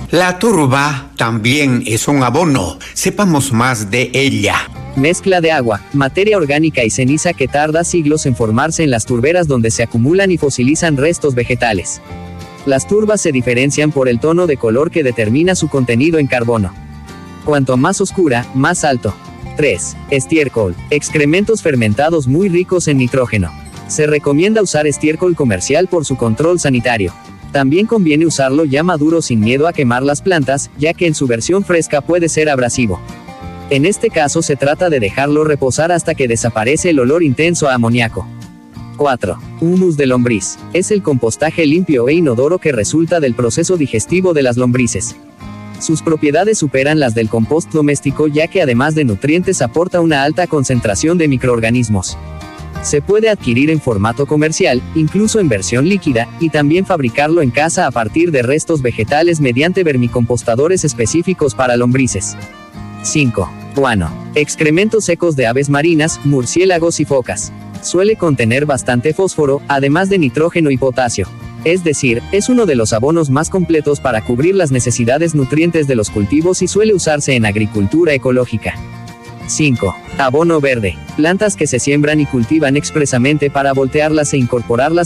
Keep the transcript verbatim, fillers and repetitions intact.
La turba también es un abono. Sepamos más de ella. Mezcla de agua, materia orgánica y ceniza que tarda siglos en formarse en las turberas donde se acumulan y fosilizan restos vegetales. Las turbas se diferencian por el tono de color que determina su contenido en carbono. Cuanto más oscura, más alto. tres. Estiércol. Excrementos fermentados muy ricos en nitrógeno. Se recomienda usar estiércol comercial por su control sanitario. También conviene usarlo ya maduro sin miedo a quemar las plantas, ya que en su versión fresca puede ser abrasivo. En este caso se trata de dejarlo reposar hasta que desaparece el olor intenso a amoníaco. cuatro. Humus de lombriz. Es el compostaje limpio e inodoro que resulta del proceso digestivo de las lombrices. Sus propiedades superan las del compost doméstico ya que además de nutrientes aporta una alta concentración de microorganismos. Se puede adquirir en formato comercial, incluso en versión líquida, y también fabricarlo en casa a partir de restos vegetales mediante vermicompostadores específicos para lombrices. cinco. Guano. Excrementos secos de aves marinas, murciélagos y focas. Suele contener bastante fósforo, además de nitrógeno y potasio. Es decir, es uno de los abonos más completos para cubrir las necesidades nutrientes de los cultivos y suele usarse en agricultura ecológica. cinco. Abono verde. Plantas que se siembran y cultivan expresamente para voltearlas e incorporarlas